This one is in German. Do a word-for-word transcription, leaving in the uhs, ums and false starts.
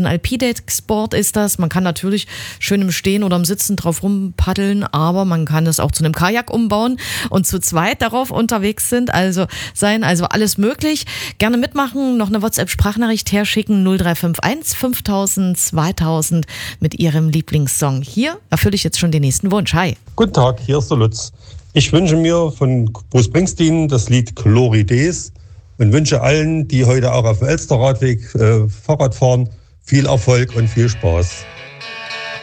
ein Alpideck-Sport ist das. Man kann natürlich schön im Stehen oder im Sitzen drauf rumpaddeln, aber man kann es auch zu einem Kajak umbauen und zu zweit darauf unterwegs sind, also sein, also alles möglich. Gerne mitmachen, noch eine WhatsApp-Sprachnachricht herschicken, null drei fünf eins fünftausend zweitausend mit Ihrem Lieblingssong. Hier erfülle ich jetzt schon den nächsten Wunsch. Hi. Guten Tag, hier ist der Lutz. Ich wünsche mir von Bruce Springsteen das Lied Glory Days und wünsche allen, die heute auch auf dem Elsterradweg äh, Fahrrad fahren, viel Erfolg und viel Spaß.